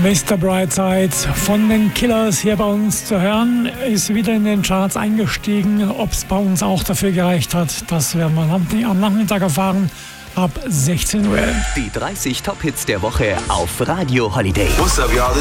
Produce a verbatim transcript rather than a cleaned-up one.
Mister Brightside von den Killers hier bei uns zu hören, ist wieder in den Charts eingestiegen. Ob es bei uns auch dafür gereicht hat, das werden wir am Nachmittag erfahren, ab sechzehn Uhr. Die dreißig Top-Hits der Woche auf Radio Holiday. What's up, y'all?